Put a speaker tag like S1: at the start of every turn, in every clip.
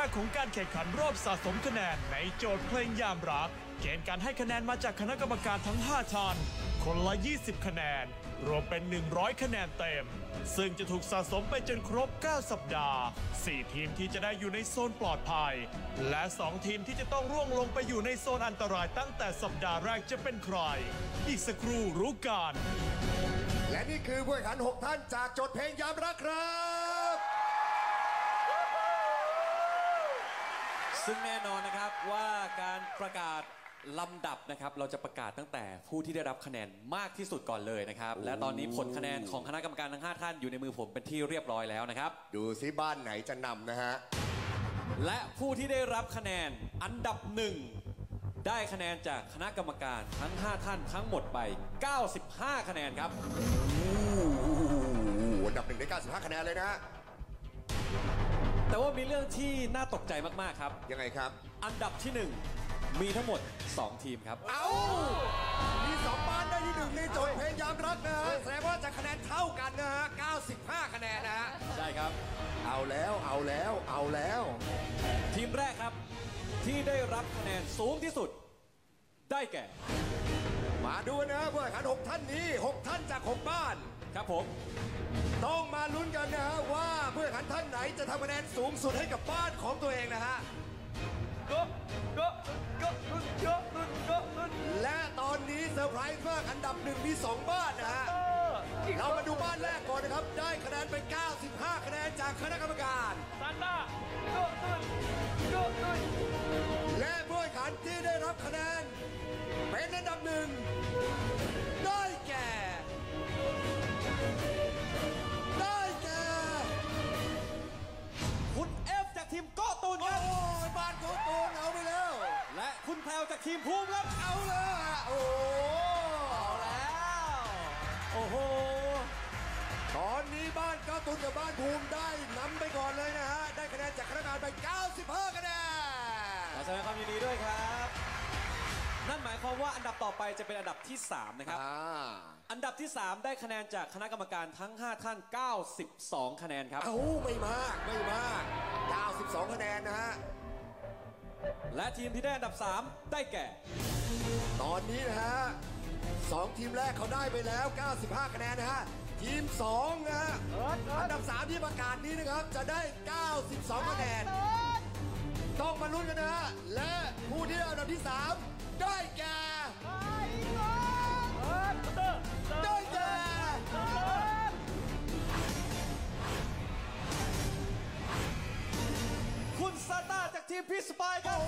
S1: กของการแข่งขันรอบสะสมคะแนนในโจทย์เพลงยามรักเกณฑ์การให้คะแนนมาจากคณะกรรมการทั้ง5ท่านคนละ20คะแนนรวมเป็น100คะแนนเต็มซึ่งจะถูกสะสมไปจนครบ9สัปดาห์4ทีมที่จะได้อยู่ในโซนปลอดภัยและ2ทีมที่จะต้องร่วงลงไปอยู่ในโซนอันตรายตั้งแต่สัปดาห์แรกจะเป็นใครอีกสักครู่รู้กัน
S2: และนี่คือผู้แข่งขัน6ท่านจากโจทย์เพลงยามรักครับ
S3: ซึ่งแน่นอนนะครับว่าการประกาศลำดับนะครับเราจะประกาศตั้งแต่ผู้ที่ได้รับคะแนนมากที่สุดก่อนเลยนะครับและตอนนี้ผลคะแนนของคณะกรรมการทั้ง5ท่านอยู่ในมือผมเป็นที่เรียบร้อยแล้วนะครับ
S2: ดูซิบ้านไหนจะนำนะฮะ
S3: และผู้ที่ได้รับคะแนนอันดับหนึ่งได้คะแนนจากคณะกรรมการทั้ง5ท่านทั้งหมดไป95คะแนนครับ
S2: อันดับหนึ่งได้95คะแนนเลยนะฮะ
S3: แต่ว่ามีเรื่องที่น่าตกใจมากๆครับ
S2: ยังไงครับ
S3: อันดับที่1มีทั้งหมด2ทีมครับ
S2: มี2บ้านได้ที่1ในโจทย์เพลงยามรักนะฮะแสดงว่าจะคะแนนเท่ากันนะฮะ95คะแนนนะฮะ
S3: ใช่ครับ
S2: เอาแล้ว
S3: ทีมแรกครับที่ได้รับคะแนนสูงที่สุดได้แก่
S2: มาดูนะผู้แข่งขัน6ท่านนี้6ท่านจาก6บ้าน
S3: ครับผม
S2: ต้องมาลุ้นกันนะฮะว่าผู้แข่งขันท่านไหนจะทำคะแนนสูงสุดให้กับบ้านของตัวเองนะฮะและตอนนี้เซอร์ไพรส์มากอันดับ1มี2บ้านนะฮะเรามาดูบ้านแรกก่อนนะครับได้คะแนนไป95คะแนนจากคณะกรรมการและผู้แข่งขันที่ได้รับคะแนนเป็นอันดับ1ได้แก่
S3: คุณเอฟจากทีมโกตูนครับ
S2: บ้านโกตูนเอาไปแล้ว
S3: และคุณแพรวจากทีมภูมิครับ
S2: เอาเลย
S3: เอาแล้วโอ้โห
S2: ตอนนี้บ้านโกตูนกับบ้านภูมิได้นำไปก่อนเลยนะฮะได้คะแนนจากคณะกรรมการไป95คะแนน
S3: ขอแสดงความยินดีด้วยครับนั่นหมายความว่าอันดับต่อไปจะเป็นอันดับที่3นะครับอันดับที่3ได้คะแนนจากคณะกรรมการทั้ง5ท่าน92คะแนนครับ
S2: ไม่มาก92คะแนนนะฮะ
S3: และทีมที่ได้อันดับ3ได้แก่
S2: ตอนนี้นะฮะ2ทีมแรกเขาได้ไปแล้ว95คะแนนนะฮะทีม2นะฮะอันดับ3ที่ประกาศนี้นะครับจะได้92คะแนนต้องมาลุ้นกันนะฮะและผู้ที่ได้อันดับที่3ได้แก่
S3: คุณซาต้าจากทีมพีสปายครับ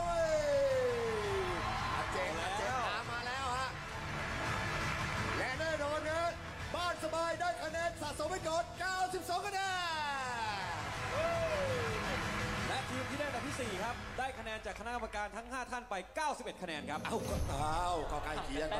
S2: เจ๋งมาแล้วฮะและแน่นอนนะบ้านสบายได้คะแนนสะสมไปก่อน92คะแนน
S3: และทีมที่ได้อันดับที่4ครับได้คะแนนจากคณะกรรมการทั้ง5ท่านไป91คะแนนครับ
S2: ก็ใกล้เคียง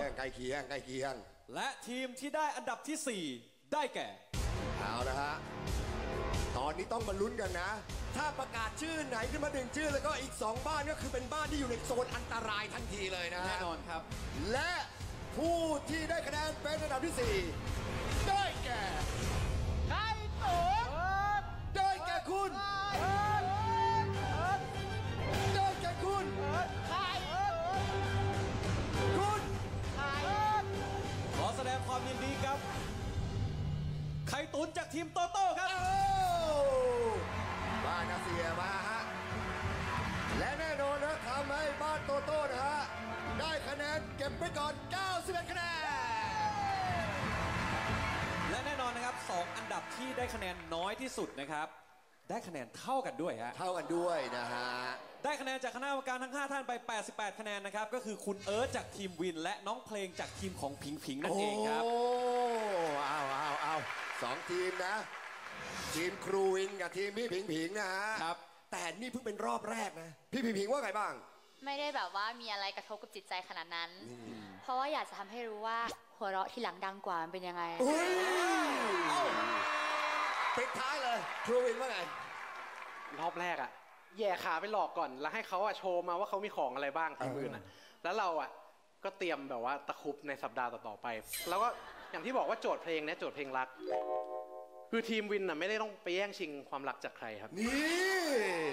S3: และทีมที่ได้อันดับที่4ได้แก่
S2: เอาละฮะตอนนี้ต้องมาลุ้นกันนะถ้าประกาศชื่อไหนขึ้นมา1ชื่อแล้วก็อีก2บ้านก็คือเป็นบ้านที่อยู่ในโซนอันตรายทันทีเลยนะ
S3: แน่นอนครับ
S2: และผู้ที่ได้คะแนนเป็นอันดับที่4ได้แก่
S4: ใครตัว
S2: ได้แก่คุณได้แก่คุณ
S4: ใคร
S2: คุณ
S3: ขอแสดงความยินดีครับไข่ตุ๋นจากทีมโตโต้ครับ
S2: บ้านนาเซียมาฮะและแน่นอนนะทำให้บ้านโตโต้นะฮะได้คะแนนเก็บไปก่อน91คะแนน
S3: และแน่นอนนะครับ2อันดับที่ได้คะแนนน้อยที่สุดนะครับได้คะแนนเท่ากันด้วยฮะ
S2: เท่ากันด้วยนะฮะ
S3: ได้คะแนนจากคณะกรรมการทั้ง5ท่านไป88คะแนนนะครับก็คือคุณเอิร์ธจากทีมวินและน้องเพลงจากทีมของผิงผิงนั่นเองครับ
S2: เอา2ทีมนะทีมครูวินกับทีมพี่ผิงผิงนะฮะ
S3: ครับ
S2: แต่นี่เพิ่งเป็นรอบแรกนะพี่ผิงผิงว่าไงบ้าง
S4: ไม่ได้แบบว่ามีอะไรกระทบกับจิตใจขนาดนั้นเพราะว่าอยากจะทำให้รู้ว่าหัวเราะที่หลังดังกว่ามันเป็นยังไง
S2: ปิดท้ายเลยครูวินว่าไง
S5: รอบแรกอะแย่ขาไปหลอกก่อนแล้วให้เขาโชว์มาว่าเขามีของอะไรบ้างทีมอื่นแล้วเราก็เตรียมแบบว่าตะคุบในสัปดาห์ต่อๆไปแล้วก็อย่างที่บอกว่าโจทย์เพลงเนี่ยโจทย์เพลงรักคือทีมวินไม่ได้ต้องไปแย่งชิงความรักจากใครครับ
S2: นี่